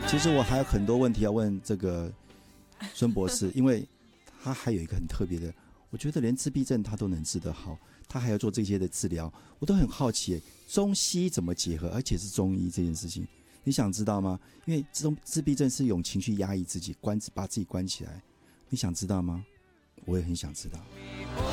其实我还有很多问题要问这个孙博士，因为他还有一个很特别的，我觉得连自闭症他都能治得好，他还要做这些的治疗，我都很好奇，中西医怎么结合，而且是中医这件事情，你想知道吗？因为这种自闭症是用情绪压抑自己，把自己关起来，你想知道吗？我也很想知道。